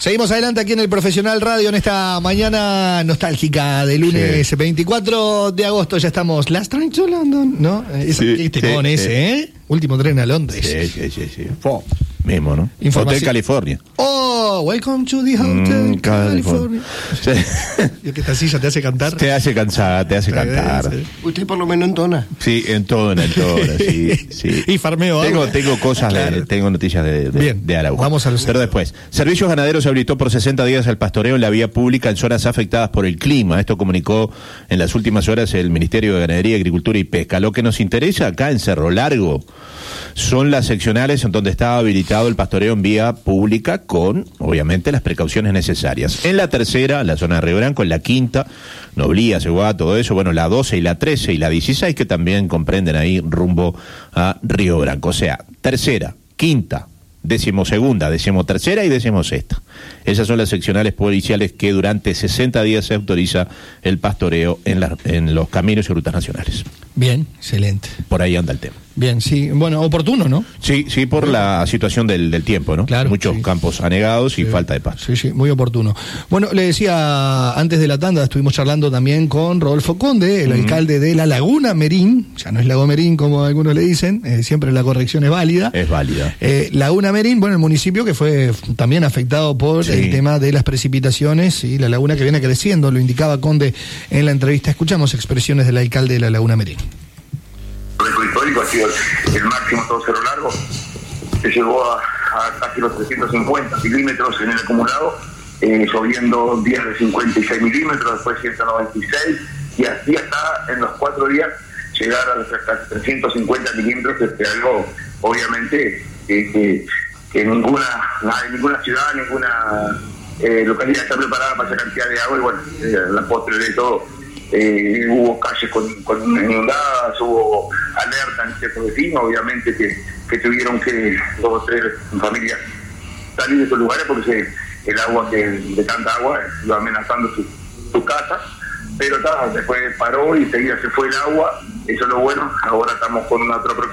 Seguimos adelante aquí en el Profesional Radio en esta mañana nostálgica de lunes 24 de agosto. Ya estamos. Last Train to London, ¿no? Ese, Último tren a Londres. Sí. Mismo, ¿no? Hotel California. Oh, welcome to the Hotel California. Sí. ¿Y que esta silla te hace cantar? Te hace cantar. Sí. Usted por lo menos entona. Sí, entona, sí. Y farmeo. Tengo cosas, tengo noticias de Araujo. Vamos a los... Pero después, Servicios Ganaderos habilitó por 60 días el pastoreo en la vía pública en zonas afectadas por el clima. Esto comunicó en las últimas horas el Ministerio de Ganadería, Agricultura y Pesca. Lo que nos interesa acá en Cerro Largo son las seccionales en donde está habilitado el pastoreo en vía pública con, obviamente, las precauciones necesarias. En la tercera, la zona de Río Branco, en la quinta, Noblía, Seguá, todo eso, bueno, la 12 y la 13 y la 16 que también comprenden ahí rumbo a Río Branco. O sea, tercera, quinta, 12ª, 13ª y 16ª. Esas son las seccionales policiales que durante 60 días se autoriza el pastoreo en los caminos y rutas nacionales. Bien, excelente. Por ahí anda el tema. Bien, sí, bueno, oportuno, ¿no? Sí, por la situación del tiempo, ¿no? Claro. Muchos campos anegados y falta de paso. Sí, muy oportuno. Bueno, le decía, antes de la tanda estuvimos charlando también con Rodolfo Conde, el alcalde de La Laguna Merín, ya no es Lago Merín como algunos le dicen, siempre la corrección es válida. Es válida. Laguna Merín, bueno, el municipio que fue también afectado por el tema de las precipitaciones y la laguna que viene creciendo, lo indicaba Conde en la entrevista. Escuchamos expresiones del alcalde de La Laguna Merín. El récord histórico ha sido el máximo todo Cerro Largo, que llegó a casi los 350 milímetros en el acumulado, lloviendo días de 56 milímetros, después 196, y así hasta en los 4 días llegar a los 350 milímetros, que es algo, obviamente, que ninguna ciudad, ninguna localidad está preparada para esa cantidad de agua, y bueno, la postre de todo. Hubo calles con inundadas, hubo alerta en ciertos vecinos, obviamente que tuvieron que 2 o 3 familias salir de esos lugares porque el agua de tanta agua iba amenazando su casa, pero después paró y enseguida se fue el agua. Eso es lo bueno. Ahora estamos con una otra preocupación.